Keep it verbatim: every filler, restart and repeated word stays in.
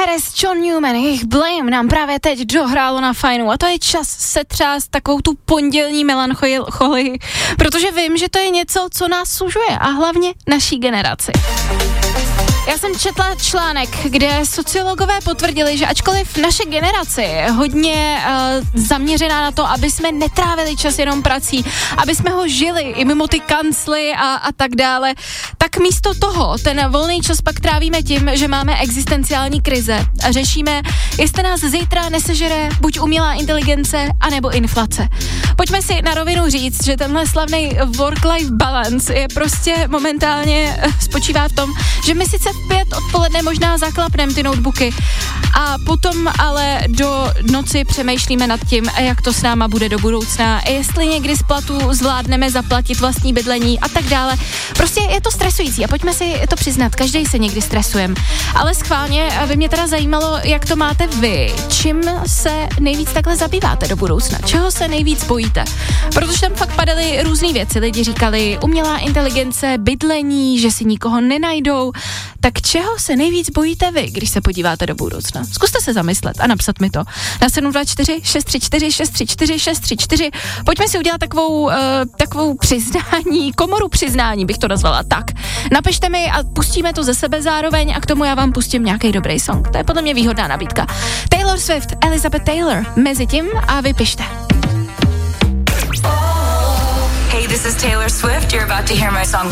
Perez, John Newman, jejich Blame nám právě teď dohrálo na Fajnu a to je čas setřást takovou tu pondělní melancholii, protože vím, že to je něco, co nás sužuje a hlavně naší generaci. Já jsem četla článek, kde sociologové potvrdili, že ačkoliv naše generace je hodně uh, zaměřená na to, aby jsme netrávili čas jenom prací, aby jsme ho žili i mimo ty kancly a, a tak dále, tak místo toho ten volný čas pak trávíme tím, že máme existenciální krize a řešíme, jestli nás zítra nesežere buď umělá inteligence, anebo inflace. Pojďme si na rovinu říct, že tenhle slavný work-life balance je prostě momentálně spočívá v tom, že my sice v pět odpoledne možná zaklapneme ty notebooky a potom ale do noci přemýšlíme nad tím, jak to s náma bude do budoucna, jestli někdy z platu zvládneme zaplatit vlastní bydlení a tak dále. Prostě je to stresující a pojďme si to přiznat, každý se někdy stresujeme. Ale schválně by mě teda zajímalo, jak to máte vy, čím se nejvíc takhle zabýváte do budoucna, čeho se nejvíc bojíte. Protože tam fakt padaly různý věci, lidi říkali umělá inteligence, bydlení, že si nikoho nenajdou, tak čeho se nejvíc bojíte vy, když se podíváte do budoucna? Zkuste se zamyslet a napsat mi to na sedm dva čtyři šest tři čtyři šest tři čtyři šest tři čtyři. Pojďme si udělat takovou, uh, takovou přiznání, komoru přiznání bych to nazvala tak. Napište mi a pustíme to ze sebe zároveň a k tomu já vám pustím nějaký dobrý song. To je podle mě výhodná nabídka. Taylor Swift, Elizabeth Taylor, mezi tím a vy pište. Hey, this is Taylor Swift. You're about to hear my song